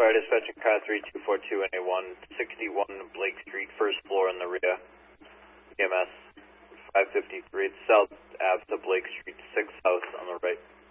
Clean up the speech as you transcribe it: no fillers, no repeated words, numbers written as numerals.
Fire dispatching car 3242 NA1, 61 Blake Street, first floor in the rear. EMS 553, it's South Ave to Blake Street, 6th house on the right.